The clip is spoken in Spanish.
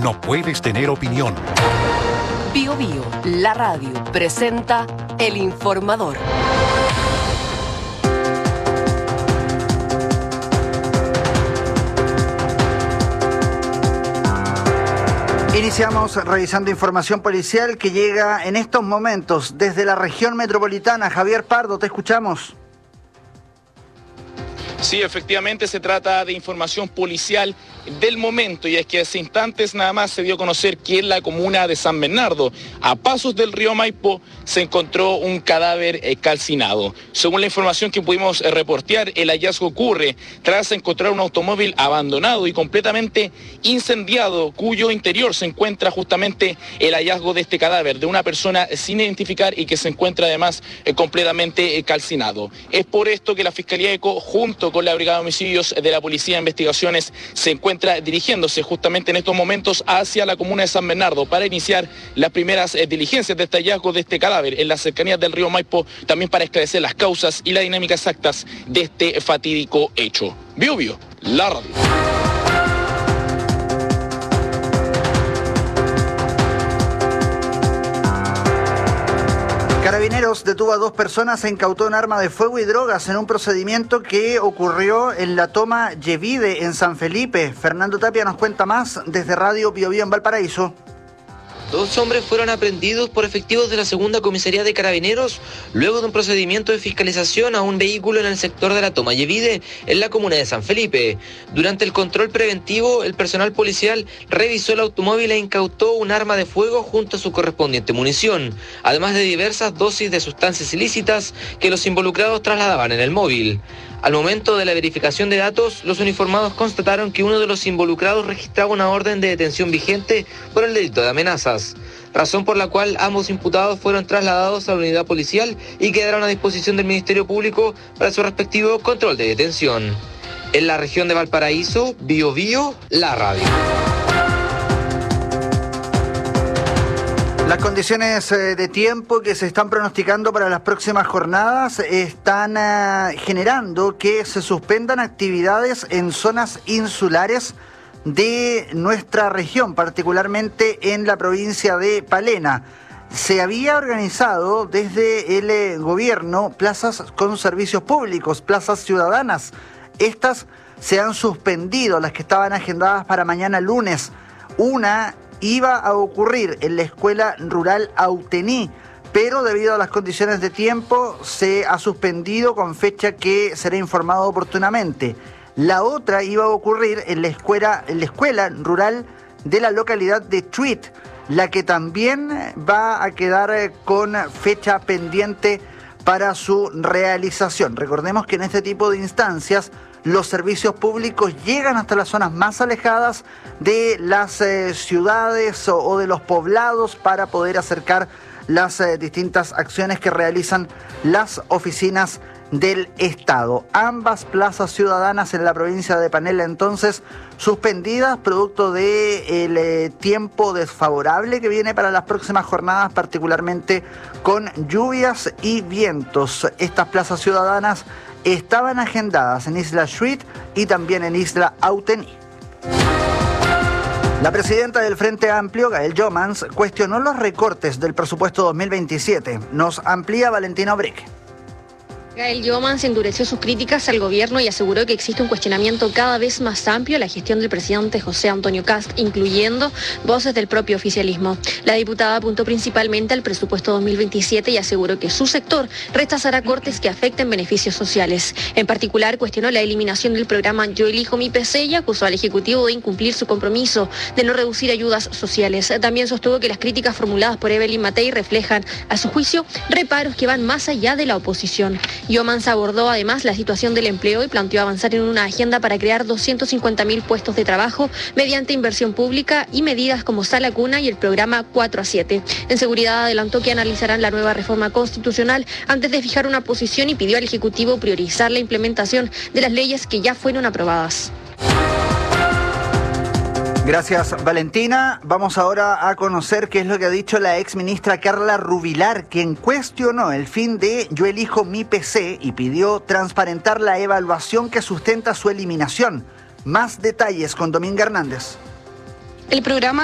no puedes tener opinión. Bío Bío, la radio, presenta El Informador. Iniciamos revisando información policial que llega en estos momentos desde la región metropolitana. Javier Pardo, te escuchamos. Sí, efectivamente se trata de información policial del momento, y es que hace instantes nada más se dio a conocer que en la comuna de San Bernardo, a pasos del río Maipo, se encontró un cadáver calcinado. Según la información que pudimos reportear, el hallazgo ocurre tras encontrar un automóvil abandonado y completamente incendiado, cuyo interior se encuentra justamente el hallazgo de este cadáver, de una persona sin identificar y que se encuentra además completamente calcinado. Es por esto que la Fiscalía ECO, junto con la Brigada de Homicidios de la Policía de Investigaciones, se encuentra dirigiéndose justamente en estos momentos hacia la comuna de San Bernardo para iniciar las primeras diligencias de este hallazgo de este cadáver en las cercanías del río Maipo, también para esclarecer las causas y la dinámica exactas de este fatídico hecho. Bío Bío, la radio. Carabineros detuvo a 2 personas e incautó un arma de fuego y drogas en un procedimiento que ocurrió en la toma Yevide en San Felipe. Fernando Tapia nos cuenta más desde Radio Bío Bío en Valparaíso. 2 hombres fueron aprehendidos por efectivos de la segunda comisaría de Carabineros luego de un procedimiento de fiscalización a un vehículo en el sector de la toma Yevide, en la comuna de San Felipe. Durante el control preventivo, el personal policial revisó el automóvil e incautó un arma de fuego junto a su correspondiente munición, además de diversas dosis de sustancias ilícitas que los involucrados trasladaban en el móvil. Al momento de la verificación de datos, los uniformados constataron que uno de los involucrados registraba una orden de detención vigente por el delito de amenazas, razón por la cual ambos imputados fueron trasladados a la unidad policial y quedaron a disposición del Ministerio Público para su respectivo control de detención. En la región de Valparaíso, Bío Bío, la radio. Las condiciones de tiempo que se están pronosticando para las próximas jornadas están generando que se suspendan actividades en zonas insulares de nuestra región, particularmente en la provincia de Palena. Se había organizado desde el gobierno plazas con servicios públicos, plazas ciudadanas. Estas se han suspendido, las que estaban agendadas para mañana lunes. Una iba a ocurrir en la escuela rural Autení, pero debido a las condiciones de tiempo se ha suspendido con fecha que será informado oportunamente. La otra iba a ocurrir en la escuela rural de la localidad de Chuit, la que también va a quedar con fecha pendiente para su realización. Recordemos que en este tipo de instancias los servicios públicos llegan hasta las zonas más alejadas de las ciudades o de los poblados para poder acercar las distintas acciones que realizan las oficinas del Estado. Ambas plazas ciudadanas en la provincia de Palena entonces suspendidas producto del tiempo desfavorable que viene para las próximas jornadas, particularmente con lluvias y vientos. Estas plazas ciudadanas estaban agendadas en Isla Chuit y también en Isla Autení. La presidenta del Frente Amplio, Gael Jomans, cuestionó los recortes del presupuesto 2027. Nos amplía Valentina Obreque. Gael Jomans endureció sus críticas al gobierno y aseguró que existe un cuestionamiento cada vez más amplio a la gestión del presidente José Antonio Kast, incluyendo voces del propio oficialismo. La diputada apuntó principalmente al presupuesto 2027 y aseguró que su sector rechazará cortes que afecten beneficios sociales. En particular, cuestionó la eliminación del programa Yo Elijo Mi PC y acusó al Ejecutivo de incumplir su compromiso de no reducir ayudas sociales. También sostuvo que las críticas formuladas por Evelyn Matei reflejan, a su juicio, reparos que van más allá de la oposición. Jomans abordó además la situación del empleo y planteó avanzar en una agenda para crear 250.000 puestos de trabajo mediante inversión pública y medidas como Sala Cuna y el programa 4-7. En seguridad adelantó que analizarán la nueva reforma constitucional antes de fijar una posición y pidió al Ejecutivo priorizar la implementación de las leyes que ya fueron aprobadas. Gracias, Valentina. Vamos ahora a conocer qué es lo que ha dicho la exministra Carla Rubilar, quien cuestionó el fin de Yo Elijo Mi PC y pidió transparentar la evaluación que sustenta su eliminación. Más detalles con Dominga Hernández. El programa